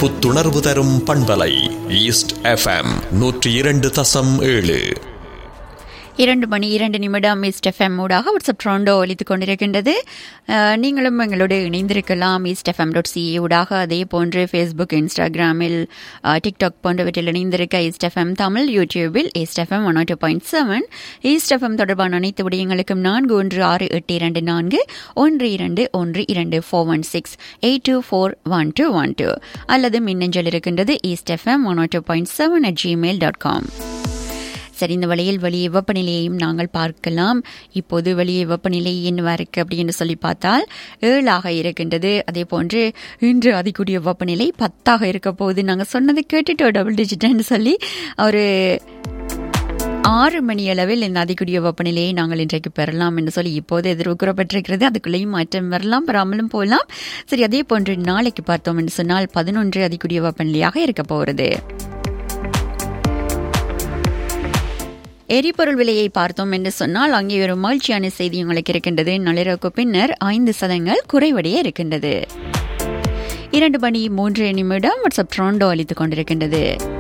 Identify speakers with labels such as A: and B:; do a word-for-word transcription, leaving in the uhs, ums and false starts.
A: புத்துணர்வு தரும் பண்பலை ஈஸ்ட் எஃப்எம் நூற்றி இரண்டு தசம் ஏழு.
B: இரண்டு மணி இரண்டு நிமிடம் ஈஸ்ட் எஃப்எம் ஊடாக வாட்ஸ்அப் ட்ரோண்டோ ஒலித்துக் கொண்டிருக்கின்றது. நீங்களும் எங்களோடு இணைந்திருக்கலாம் ஈஸ்ட் எஃப்எம் டாட் சிஏ ஊடாக. அதே போன்று ஃபேஸ்புக், இன்ஸ்டாகிராமில், டிக்டாக் போன்றவற்றில் இணைந்திருக்க ஈஸ்ட் எஃப்எம் தமிழ், யூடியூபில் east FM one two point seven. East FM தொடர்பான அனைத்து விடயங்களுக்கும் நான்கு ஒன்று ஆறு எட்டு இரண்டு நான்கு ஒன்று இரண்டு ஒன்று இரண்டு four one six eight two four one two one two அல்லது மின்னஞ்சல் இருக்கின்றது east FM one two point seven at Gmail dot com. சரி, இந்த வழியில் வெளியே வெப்பநிலையையும் நாங்கள் பார்க்கலாம். இப்போது வெளியே வெப்பநிலை என்ன இருக்கு அப்படின்னு சொல்லி பார்த்தால் ஏழாக இருக்கின்றது. அதே போன்று இன்று அதிகூடிய வெப்பநிலை பத்தாக இருக்க போகுது. நாங்கள் சொன்னதை கேட்டுட்டு டபுள் டிஜிட்னு சொல்லி ஒரு ஆறு மணி அளவில் இந்த அதிகூடிய வெப்பநிலையை நாங்கள் இன்றைக்கு பெறலாம் என்று சொல்லி இப்போது எதிர்கூறப்பட்டிருக்கிறது. அதுக்குள்ளேயும் மாற்றம் வரலாம், வராமலும் போகலாம். சரி, அதே போன்று நாளைக்கு பார்த்தோம் என்று சொன்னால் பதினொன்று அதிகூடிய வெப்பநிலையாக இருக்க போகிறது. எரிபொருள் விலையை பார்த்தோம் என்று சொன்னால் அங்கே ஒரு மகிழ்ச்சியான செய்தி உங்களுக்கு இருக்கின்றது. நள்ளிரவுக்கு பின்னர் ஐந்து சதங்கள் குறைவடைய இருக்கின்றது. இரண்டு மணி மூன்று நிமிடம் வாட்ஸ்அப் ட்ரோண்டோ அளித்துக் கொண்டிருக்கின்றது.